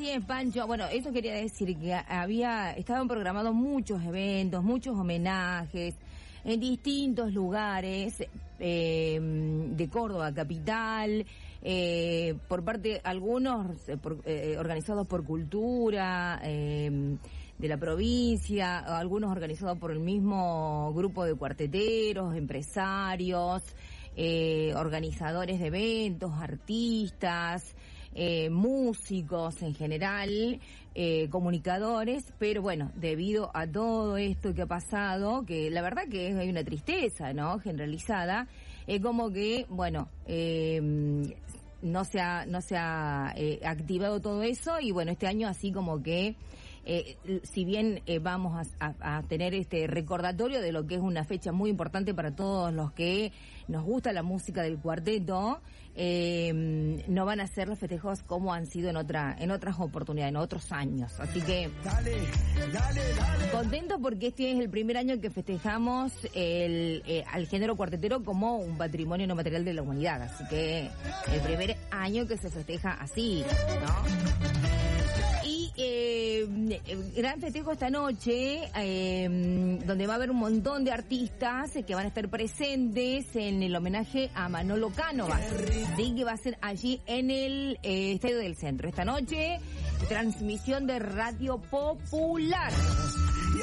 Así es, Pancho. Bueno, eso quería decir que estaban programados muchos eventos, muchos homenajes en distintos lugares de Córdoba capital, por parte algunos organizados por Cultura de la provincia, algunos organizados por el mismo grupo de cuarteteros, empresarios, organizadores de eventos, artistas, músicos en general, comunicadores, pero bueno, debido a todo esto que ha pasado, que la verdad que hay una tristeza, ¿no?, generalizada, como que, bueno, no se ha activado todo eso, y bueno, este año así como que si bien vamos a tener este recordatorio de lo que es una fecha muy importante para todos los que nos gusta la música del cuarteto, no van a ser los festejos como han sido en otras oportunidades, en otros años. Así que contentos porque este es el primer año que festejamos al género cuartetero como un patrimonio no material de la humanidad. Así que el primer año que se festeja así, ¿no? Y gran festejo esta noche, donde va a haber un montón de artistas que van a estar presentes en el homenaje a Manolo Cánova. Sí, que va a ser allí en el Estadio del Centro. Esta noche, transmisión de Radio Popular.